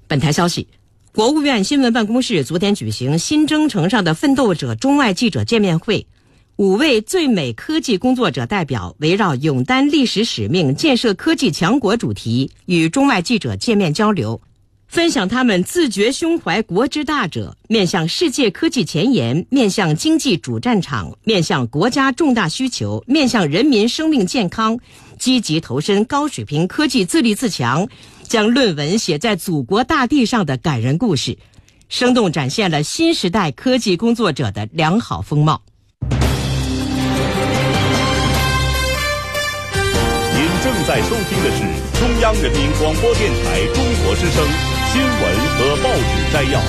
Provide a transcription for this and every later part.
本台消息，国务院新闻办公室昨天举行新征程上的奋斗者中外记者见面会，5位最美科技工作者代表围绕勇担历史使命、建设科技强国主题与中外记者见面交流，分享他们自觉胸怀国之大者，面向世界科技前沿，面向经济主战场，面向国家重大需求，面向人民生命健康，积极投身高水平科技自立自强，将论文写在祖国大地上的感人故事，生动展现了新时代科技工作者的良好风貌。 您正在收听的是中央人民广播电台中国之声新闻和报纸摘要。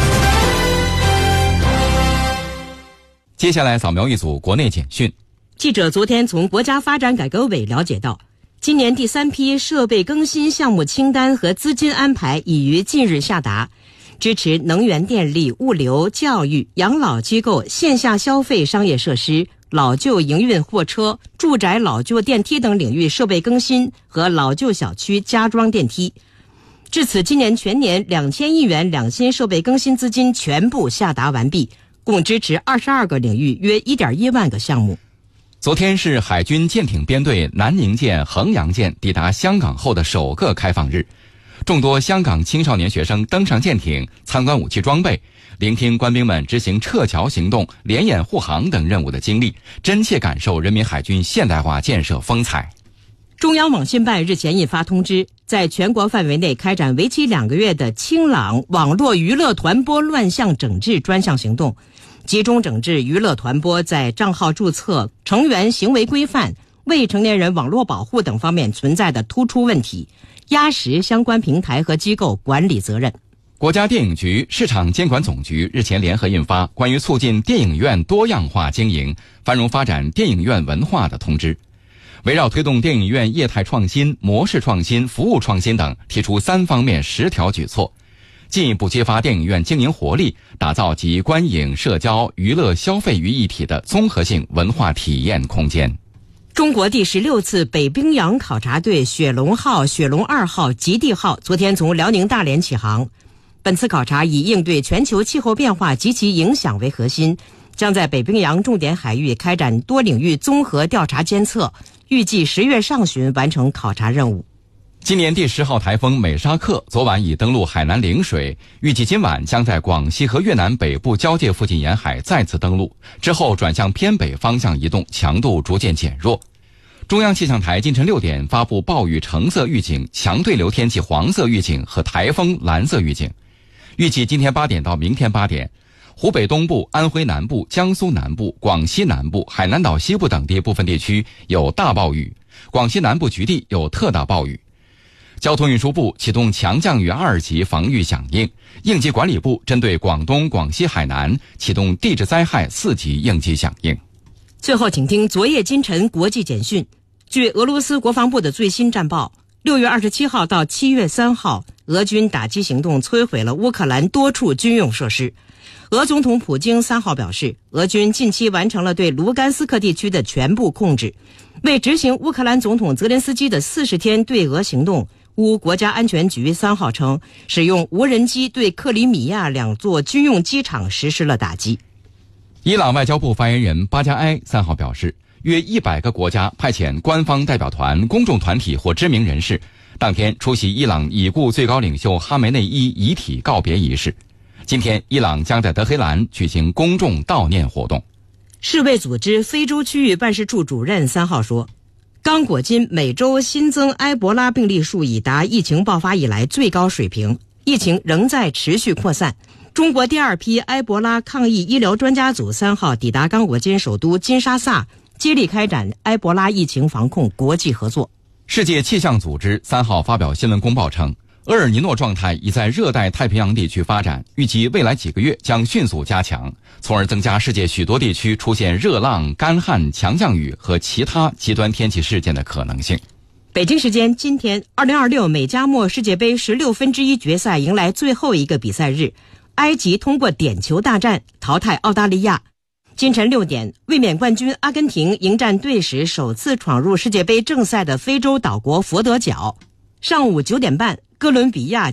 接下来扫描一组国内简讯。 记者昨天从国家发展改革委了解到，今年第3批设备更新项目清单和资金安排已于近日下达，支持能源电力、物流、教育、养老机构、线下消费商业设施、老旧营运货车、住宅老旧电梯等领域设备更新和老旧小区加装电梯。至此，今年全年2000亿元两新设备更新资金全部下达完毕，共支持22个领域约1.1万个项目。 昨天是海军舰艇编队南宁舰、衡阳舰抵达香港后的首个开放日，众多香港青少年学生登上舰艇，参观武器装备，聆听官兵们执行撤侨行动、联演护航等任务的经历，真切感受人民海军现代化建设风采。 中央网信办日前印发通知，在全国范围内开展为期2个月的清朗网络娱乐团播乱象整治专项行动，集中整治娱乐团播在账号注册、成员行为规范、未成年人网络保护等方面存在的突出问题，压实相关平台和机构管理责任。 国家电影局、市场监管总局日前联合印发关于促进电影院多样化经营、繁荣发展电影院文化的通知，围绕推动电影院业态创新、模式创新、服务创新等，提出3方面10条举措，进一步激发电影院经营活力，打造集观影、社交、娱乐、消费于一体的综合性文化体验空间。 中国第16次北冰洋考察队雪龙号、雪龙2号、极地号昨天从辽宁大连起航。本次考察以应对全球气候变化及其影响为核心，将在北冰洋重点海域开展多领域综合调查监测，预计10月上旬完成考察任务。 今年第10号台风美沙克昨晚已登陆海南陵水，预计今晚将在广西和越南北部交界附近沿海再次登陆，之后转向偏北方向移动，强度逐渐减弱。中央气象台今晨6点发布暴雨橙色预警、强对流天气黄色预警和台风蓝色预警。预计今天8点到明天8点，湖北东部、安徽南部、江苏南部、广西南部、海南岛西部等地部分地区有大暴雨，广西南部局地有特大暴雨。交通运输部启动强降雨2级防御响应，应急管理部针对广东、广西、海南启动地质灾害4级应急响应。 最后请听昨夜今晨国际简讯。据俄罗斯国防部的最新战报，6月27号到7月3号，俄军打击行动摧毁了乌克兰多处军用设施。俄总统普京3号表示，俄军近期完成了对卢甘斯克地区的全部控制。为执行乌克兰总统泽连斯基的40天对俄行动，乌国家安全局3号称，使用无人机对克里米亚2座军用机场实施了打击。 伊朗外交部发言人巴加埃3号表示，约100个国家派遣官方代表团、公众团体或知名人士，当天出席伊朗已故最高领袖哈梅内伊遗体告别仪式。今天，伊朗将在德黑兰举行公众悼念活动。 世卫组织非洲区域办事处主任3号说，刚果金每周新增埃博拉病例数已达疫情爆发以来最高水平，疫情仍在持续扩散。中国第2批埃博拉抗疫医疗专家组3号抵达刚果金首都金沙萨，接力开展埃博拉疫情防控国际合作。 世界气象组织3号发表新闻公报称，厄尔尼诺状态已在热带太平洋地区发展，预计未来几个月将迅速加强，从而增加世界许多地区出现热浪、干旱、强降雨和其他极端天气事件的可能性。 北京时间今天，2026美加墨世界杯16分之一决赛迎来最后一个比赛日，埃及通过点球大战淘汰澳大利亚。今晨6点，卫冕冠军阿根廷迎战队史首次闯入世界杯正赛的非洲岛国佛得角。上午9点半，哥伦比亚